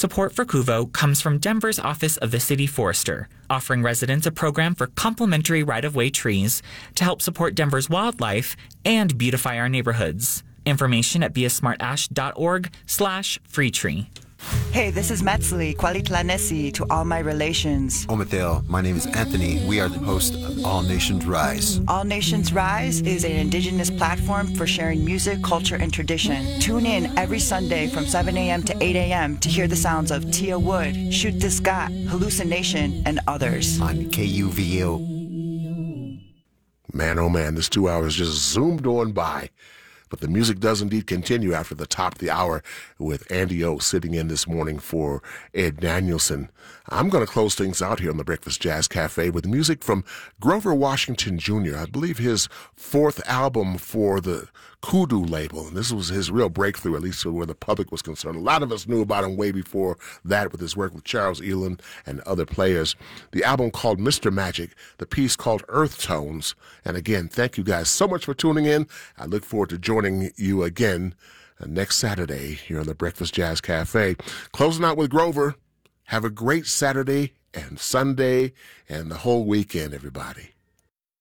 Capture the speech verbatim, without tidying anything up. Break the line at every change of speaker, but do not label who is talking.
Support for Kuvo comes from Denver's Office of the City Forester, offering residents a program for complimentary right-of-way trees to help support Denver's wildlife and beautify our neighborhoods. Information at beasmartash.org slash free tree.
Hey, this is Metzli, Kwalitlanesi to all my relations.
Omatheo, my name is Anthony. We are the host of All Nations Rise.
All Nations Rise is an indigenous platform for sharing music, culture, and tradition. Tune in every Sunday from seven a.m. to eight a.m. to hear the sounds of Tia Wood, Shoot the Scott, Hallucination, and others.
On K U V O.
Man, oh man, this two hours just zoomed on by. But the music does indeed continue after the top of the hour with Andy O sitting in this morning for Ed Danielson. I'm going to close things out here on the Breakfast Jazz Cafe with music from Grover Washington Junior I believe his fourth album for the Kudu label. And this was his real breakthrough, at least where the public was concerned. A lot of us knew about him way before that with his work with Charles Elam and other players. The album called Mister Magic, the piece called Earth Tones. And again, thank you guys so much for tuning in. I look forward to joining you again uh, next Saturday here on the Breakfast Jazz Cafe. Closing out with Grover. Have a great Saturday and Sunday and the whole weekend, everybody.